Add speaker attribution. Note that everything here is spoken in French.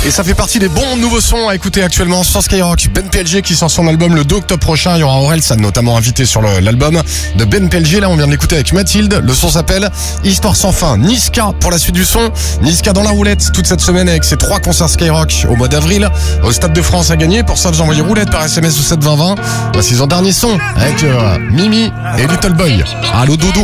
Speaker 1: Et ça fait partie des bons nouveaux sons à écouter actuellement sur Skyrock. Ben PLG qui sort son album le 2 octobre prochain. Il y aura Orelsan notamment invité sur l'album de Ben PLG. Là, on vient de l'écouter avec Mathilde. Le son s'appelle Histoire sans fin. Niska pour la suite du son. Niska dans la roulette toute cette semaine avec ses 3 concerts Skyrock au mois d'avril. Au Stade de France à gagner. Pour ça, vous envoyez roulette par SMS au 7 20 20. Voici son dernier son avec Mimi et Little Boy. Allô Doudou.